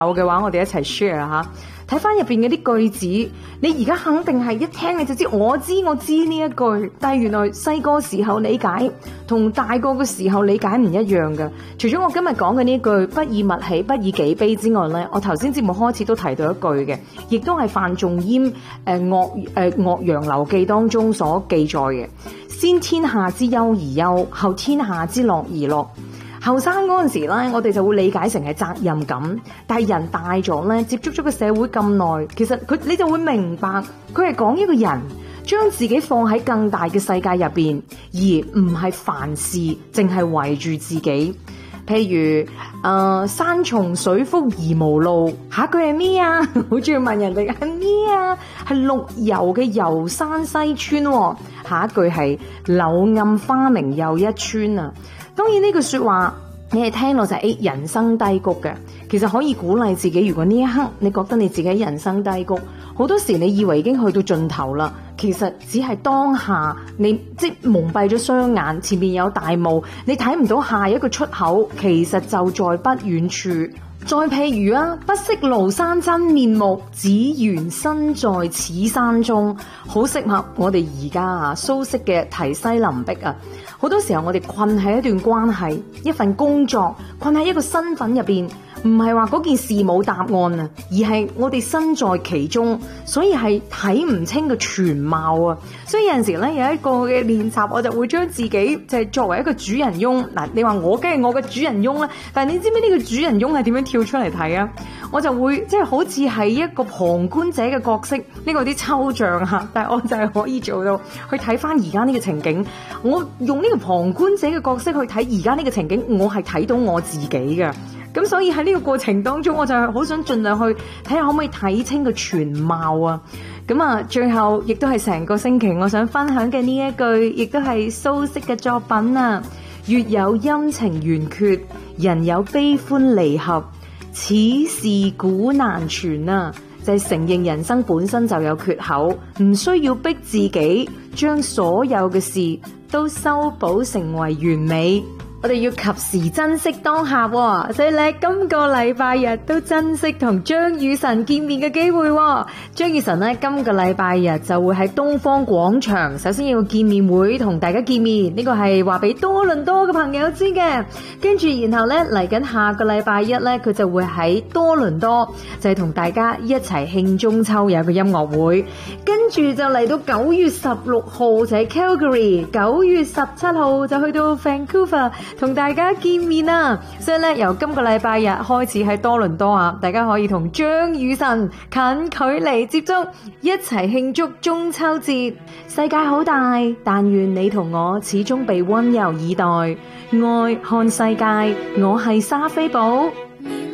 有嘅話，我哋一齊 share 下。睇翻入邊嗰啲句子，你而家肯定係一聽你就知，我知呢一句，但係原來細個時候理解同大個嘅時候理解唔一樣嘅。除咗我今日講嘅呢句不以物喜，不以己悲之外呢，我頭先節目開始都提到一句嘅，亦都係范仲淹岳陽樓記當中所記載嘅，先天下之憂而憂，後天下之樂而樂。後生嗰陣時咧，我哋就會理解成係責任感，但係人大咗咧，接觸咗個社會咁耐，其實你就會明白，佢係講一個人將自己放喺更大嘅世界入邊，而唔係凡事淨係圍住自己。譬如山重水複疑無路，下一句係咩啊？好中意問人哋係咩啊？係陸游嘅遊山西村，下一句係柳暗花明又一村啊！當然呢句說話你係聽落就係人生低谷嘅，其實可以鼓勵自己。如果呢一刻你覺得你自己人生低谷，好多時你以為已經去到盡頭啦，其實只係當下你即蒙蔽咗雙眼，前面有大霧，你睇唔到下一個出口，其實就在不遠處。再譬如不識廬山真面目，只緣身在此山中，好適合我哋而家蘇軾嘅題西林壁啊！好多時候我哋困喺一段關係、一份工作，困喺一個身份入邊，唔係話嗰件事冇答案啊，而係我哋身在其中，所以係睇唔清個全貌啊！所以有陣時咧，有一個嘅練習，我就會將自己就係作為一個主人翁。嗱，你話我梗係我嘅主人翁啦，但係你知唔知呢個主人翁係點樣跳出嚟睇啊？我就會即係好似係一個旁觀者嘅角色，呢個有啲抽象吓，但係我就係可以做到去睇翻而家呢個情景。我用呢個旁觀者嘅角色去睇而家呢個情景，我係睇到我自己嘅。咁所以喺呢個過程當中，我就係好想盡量去睇下可唔可以睇清個全貌啊！咁最後亦都係成個星期我想分享嘅呢一句，亦都係蘇軾嘅作品啊！月有陰晴圓缺，人有悲歡離合，此事古難全啊！就係承認人生本身就有缺口，唔需要逼自己將所有嘅事都修補成為完美。我哋要及時珍惜當下喎，所以咧今個禮拜日都珍惜同張雨晨見面嘅機會喎。張雨晨咧今個禮拜日就會喺東方廣場，首先要見面會同大家見面，呢個係話俾多倫多嘅朋友知嘅。跟住然後咧嚟緊下個禮拜一咧，佢就會喺多倫多就係同大家一齊慶中秋，有個音樂會。跟住就嚟到9月16號就係 Calgary， 9月17號就去到 Vancouver。同大家見面啦，所以咧由今個禮拜日開始喺多倫多啊，大家可以同張雨晨近距離接觸，一齊慶祝中秋節。世界好大，但願你同我始終被溫柔以待。愛看世界，我係莎菲寶。